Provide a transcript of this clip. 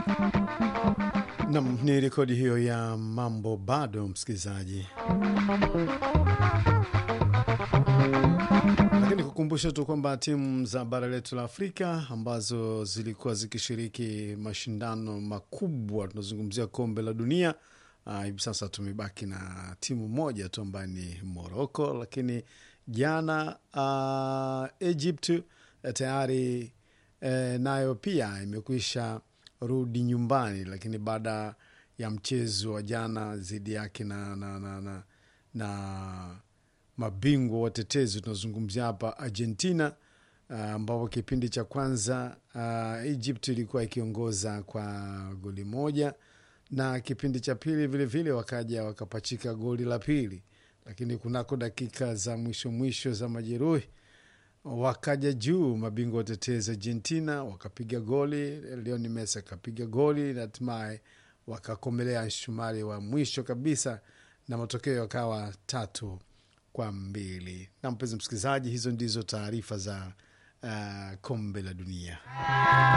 Naam, ni rekodi hiyo ya mambo bado msikilizaji. Lakini kukumbusha tu kwamba timu za bara letu la Afrika ambazo zilikuwa zikishiriki mashindano makubwa, tunazungumzia kombe la dunia, hivi sasa tumebaki na timu moja tu ambayo ni Morocco, lakini jana Egypt tayari nayo pia imekwisha rudi nyumbani, lakini baada ya mchezo wa jana zidi yake na mabingwa watetezi, tunazungumzia hapa Argentina, ambapo kipindi cha kwanza Egypt ilikuwa ikiongoza kwa goli moja, na kipindi cha pili vile vile wakaja wakapachika goli la pili, lakini kunako dakika za mwisho za majeruhi wakaja juu mabingwa watetezi Argentina, wakapiga goli, Lionel Messi akapiga goli, na hatimaye wakakomelea mshumari wa mwisho kabisa na matokeo yakawa 3-2. Na mpenzi msikilizaji, hizo ndizo taarifa za kombe la dunia.